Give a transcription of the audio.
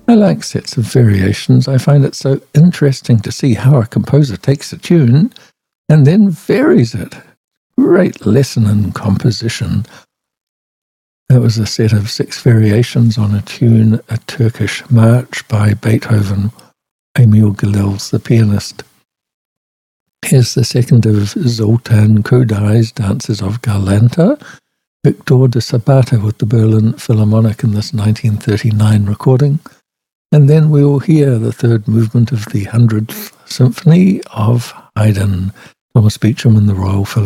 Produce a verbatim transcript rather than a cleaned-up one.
I like sets of variations. I find it so interesting to see how a composer takes a tune and then varies it. Great lesson in composition. That was a set of six variations on a tune, A Turkish March by Beethoven, Emil Gilels, the pianist. Here's the second of Zoltan Kodai's Dances of Galanta, Victor de Sabata with the Berlin Philharmonic in this nineteen thirty-nine recording. And then we will hear the third movement of the hundredth Symphony of Haydn, Thomas Beecham and the Royal Philharmonic.